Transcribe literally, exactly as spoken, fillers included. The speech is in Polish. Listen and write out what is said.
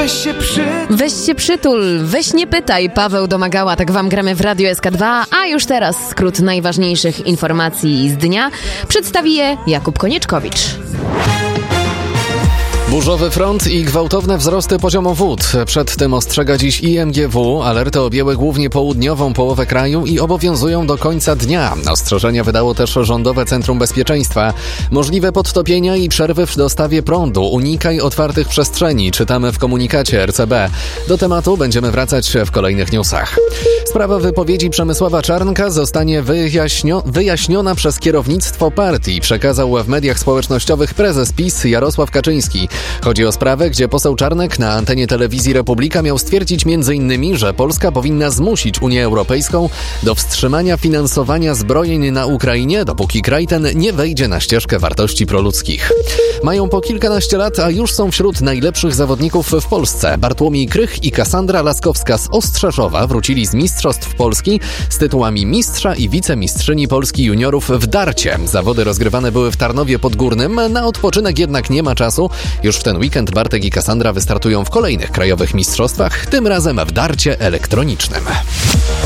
weź się przytul. Weź się przytul, weź nie pytaj. Paweł Domagała, tak wam gramy w Radio S K dwa, a już teraz skrót najważniejszych informacji z dnia. Przedstawi je Jakub Konieczkowicz. Burzowy front i gwałtowne wzrosty poziomu wód. Przed tym ostrzega dziś I M G W. Alerty objęły głównie południową połowę kraju i obowiązują do końca dnia. Ostrzeżenia wydało też Rządowe Centrum Bezpieczeństwa. Możliwe podtopienia i przerwy w dostawie prądu. Unikaj otwartych przestrzeni. Czytamy w komunikacie R C B. Do tematu będziemy wracać w kolejnych newsach. Sprawa wypowiedzi Przemysława Czarnka zostanie wyjaśnio- wyjaśniona przez kierownictwo partii, przekazał w mediach społecznościowych prezes PiS Jarosław Kaczyński. Chodzi o sprawę, gdzie poseł Czarnek na antenie telewizji Republika miał stwierdzić między innymi, że Polska powinna zmusić Unię Europejską do wstrzymania finansowania zbrojeń na Ukrainie, dopóki kraj ten nie wejdzie na ścieżkę wartości proludzkich. Mają po kilkanaście lat, a już są wśród najlepszych zawodników w Polsce. Bartłomiej Krych i Kassandra Laskowska z Ostrzeszowa wrócili z Mistrzostw Polski z tytułami mistrza i wicemistrzyni Polski juniorów w darcie. Zawody rozgrywane były w Tarnowie Podgórnym, na odpoczynek jednak nie ma czasu. Już w ten weekend Bartek i Kassandra wystartują w kolejnych krajowych mistrzostwach, tym razem w darcie elektronicznym.